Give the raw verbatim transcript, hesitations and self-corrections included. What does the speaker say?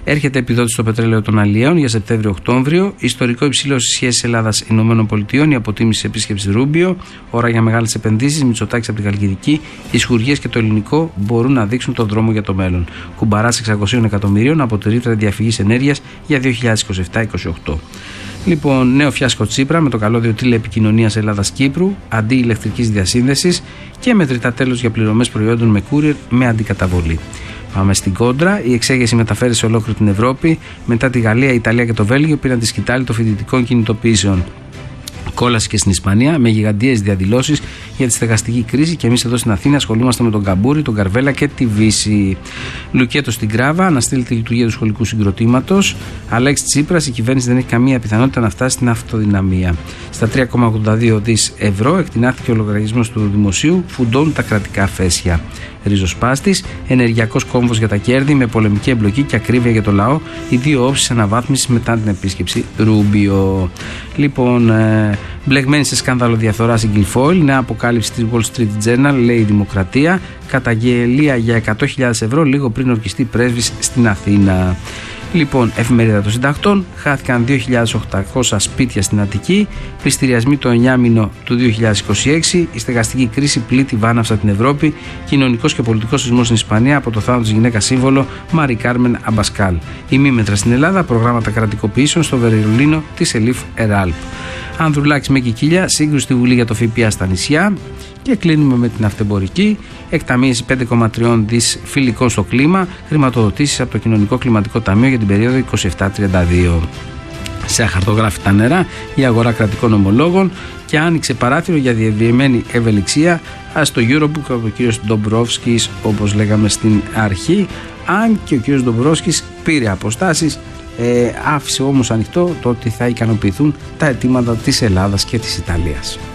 Έρχεται επιδότηση στο πετρέλαιο των αλλιέων για Σεπτέμβριο-Οκτώβριο. Ιστορικό υψηλό στις σχέσεις Ελλάδα-ΗΠΑ. Η αποτίμηση επίσκεψη Ρούμπιο. Ώρα για μεγάλες επενδύσεις. Μητσοτάκης από την Χαλκιδική. Οι σχουργίες και το ελληνικό μπορούν να δείξουν τον δρόμο για το μέλλον. Κουμπαράς εξακόσια εκατομμυρίων από τη ρήτρα διαφυγής ενέργειας για δύο χιλιάδες είκοσι επτά είκοσι οκτώ. Λοιπόν, νέο φιάσκο Τσίπρα με το καλώδιο τηλεεπικοινωνίας Ελλάδα-Κύπρου αντί ηλεκτρικής διασύνδεσης και μετρητά τέλος για πληρωμές προϊόντων με courier με αντικαταβολή. Πάμε στην κόντρα. Η εξέγερση μεταφέρει σε ολόκληρη την Ευρώπη. Μετά τη Γαλλία, η Ιταλία και το Βέλγιο πήραν τη σκητάλη των φοιτητικών κινητοποιήσεων. Κόλαση και στην Ισπανία με γιγαντιαίες διαδηλώσεις για τη στεγαστική κρίση και εμείς εδώ στην Αθήνα ασχολούμαστε με τον Καμπούρη, τον Καρβέλα και τη Βύση. Λουκέτο στην Κράβα αναστείλει τη λειτουργία του σχολικού συγκροτήματος. Αλέξη Τσίπρας, η κυβέρνηση δεν έχει καμία πιθανότητα να φτάσει στην αυτοδυναμία. Στα τρία κόμμα ογδόντα δύο δισεκατομμύρια ευρώ εκτινάχθηκε ο λογαριασμός του Δημοσίου, φουντώνουν τα κρατικά φέσια. Ριζοσπάστης, ενεργειακός κόμβος για τα κέρδη με πολεμική εμπλοκή και ακρίβεια για το λαό. Οι δύο όψεις αναβάθμισης μετά την επίσκεψη Ρούμπιο. Λοιπόν, ε, μπλεγμένη σε σκάνδαλο διαφθοράς η Guilfoyle, νέα αποκάλυψη της Wall Street Journal, λέει η Δημοκρατία. Καταγγελία για εκατό χιλιάδες ευρώ λίγο πριν ορκιστεί πρέσβης στην Αθήνα. Λοιπόν, εφημερίδα των συντακτών, χάθηκαν δύο χιλιάδες οκτακόσια σπίτια στην Αττική, πληστηριασμοί το εννιάμηνο του δύο χιλιάδες είκοσι έξι, η στεγαστική κρίση πλήττει βάναυσα την Ευρώπη, κοινωνικός και πολιτικός σεισμός στην Ισπανία από το θάνατο της γυναίκας σύμβολο Μάρι Κάρμεν Αμπασκάλ. Ημίμετρα στην Ελλάδα, προγράμματα κρατικοποιήσεων στο Βερολίνο της Ελίφ Εράλπ. Ανδρουλάκης με Κικίλια, σύγκρουση στη Βουλή για το ΦΠΑ στα νησιά. Και κλείνουμε με την αυτεμπορική. Εκταμείευση πέντε κόμμα τρία δισεκατομμύρια φιλικών στο κλίμα, χρηματοδοτήσεις από το Κοινωνικό Κλιματικό Ταμείο για την περίοδο είκοσι επτά τριάντα δύο. Σε αχαρτογράφητα νερά η αγορά κρατικών ομολόγων και άνοιξε παράθυρο για διευρυμένη ευελιξία στο Eurobook από ο κ. Ντομπρόφσκης, όπως λέγαμε στην αρχή. Αν και ο κ. Ντομπρόφσκης πήρε αποστάσεις, ε, άφησε όμως ανοιχτό το ότι θα ικανοποιηθούν τα αιτήματα της Ελλάδας και της Ιταλίας.